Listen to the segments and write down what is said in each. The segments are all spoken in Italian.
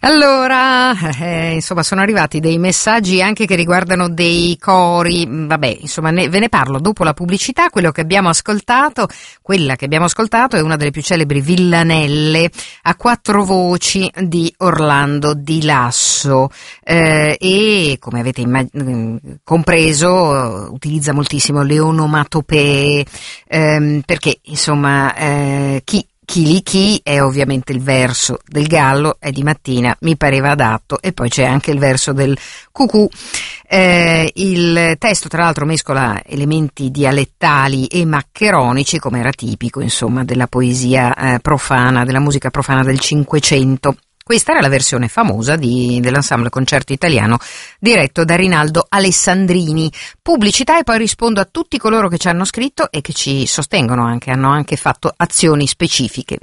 Allora, insomma, sono arrivati dei messaggi anche che riguardano dei cori. Vabbè, insomma, ve ne parlo dopo la pubblicità. Quella che abbiamo ascoltato è una delle più celebri villanelle a 4 voci di Orlando Di Lasso, e come avete compreso utilizza moltissimo le onomatopee, perché insomma chi è ovviamente il verso del gallo, è di mattina, mi pareva adatto, e poi c'è anche il verso del cucù. Il testo tra l'altro mescola elementi dialettali e maccheronici, come era tipico insomma della poesia profana, della musica profana del Cinquecento. Questa era la versione famosa dell'ensemble concerto italiano diretto da Rinaldo Alessandrini. Pubblicità e poi rispondo a tutti coloro che ci hanno scritto e che ci sostengono anche, hanno anche fatto azioni specifiche.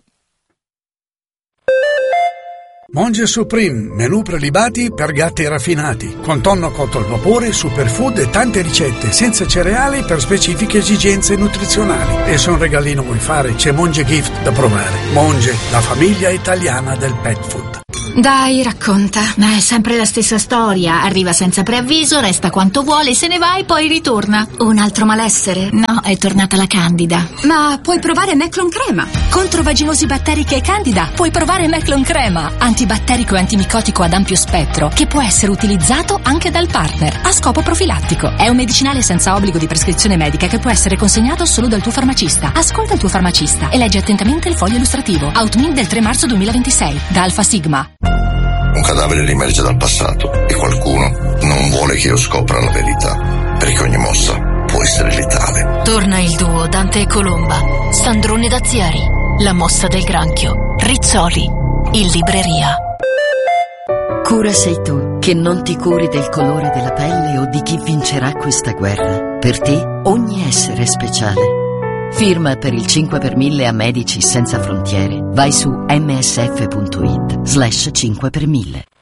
Monge Supreme, menù prelibati per gatti raffinati, con tonno cotto al vapore, superfood e tante ricette, senza cereali per specifiche esigenze nutrizionali. E se un regalino vuoi fare, c'è Monge Gift da provare. Monge, la famiglia italiana del pet food. Dai, racconta. Ma è sempre la stessa storia. Arriva senza preavviso, resta quanto vuole, se ne va e poi ritorna. Un altro malessere? No, è tornata la Candida. Ma puoi provare Meclon Crema. Contro vaginosi batteriche e Candida puoi provare Meclon Crema, antibatterico e antimicotico ad ampio spettro, che può essere utilizzato anche dal partner a scopo profilattico. È un medicinale senza obbligo di prescrizione medica che può essere consegnato solo dal tuo farmacista. Ascolta il tuo farmacista e leggi attentamente il foglio illustrativo. Outmin del 3 marzo 2026 da Alfa Sigma. Un cadavere riemerge dal passato e qualcuno non vuole che io scopra la verità, perché ogni mossa può essere letale. Torna il duo Dante e Colomba, Sandrone Dazieri, La mossa del granchio, Rizzoli, in libreria. Cura sei tu, che non ti curi del colore della pelle o di chi vincerà questa guerra. Per te ogni essere è speciale. Firma per il 5 per 1000 a Medici Senza Frontiere. Vai su msf.it/5 per 1000.